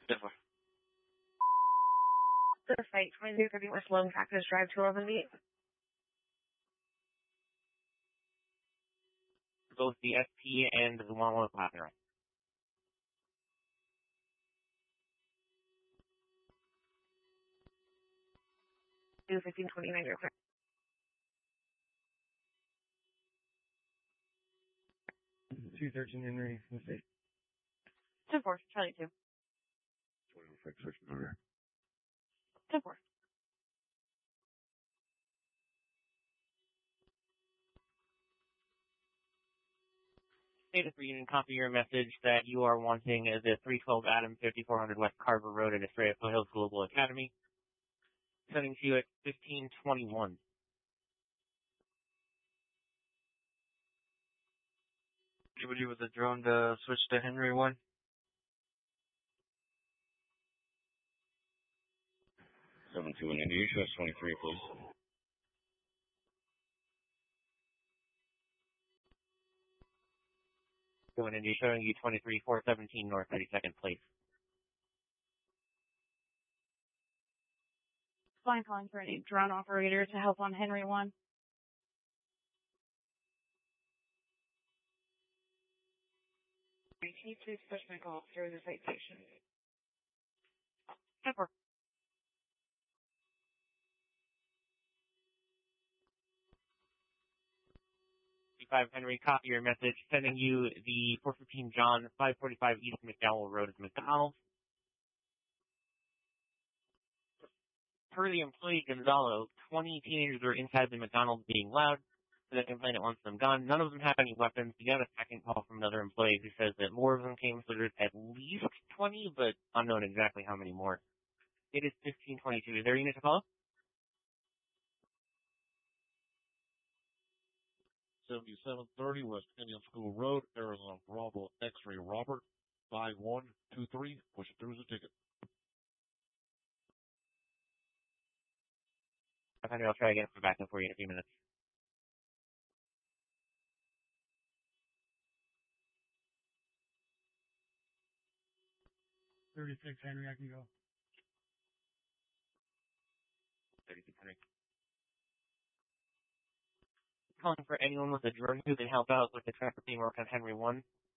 10-4. The site 2330 West Lone Cactus Drive to 11 Both the SP and the 111 passing right. 1529, you're clear. 213 Henry, mistake. 10-4, Charlie 2. 26, switch to rear. 10-4. Data for Union, copy your message that you are wanting the 312 Adam 5400 West Carver Road at Estrella Foothills Global Academy. Sending to you at 1521. Anybody with a drone to switch to Henry 1? Seven two in India, US 23, please. Going India, showing you 23-417 North 32nd Place. Fine, calling for any drone operator to help on Henry 1. Can you please push my call through the site station? 10-4. 5 Henry, copy your message, sending you the 415 John, 545 East McDowell Road at McDonald's. Per the employee Gonzalo, 20 teenagers are inside the McDonald's being loud, so the complainant wants them gone. None of them have any weapons. You got a second call from another employee who says that more of them came, so there's at least 20, but unknown exactly how many more. It is 1522. Is there a unit to call? 7730 West Indian School Road, Arizona Bravo X-Ray Robert, 5123, push it through as a ticket. Henry, I'll try again for backup for you in a few minutes. Henry, I can go. 36 Henry. Calling for anyone with a drone who can help out with the traffic being worked on Henry 1.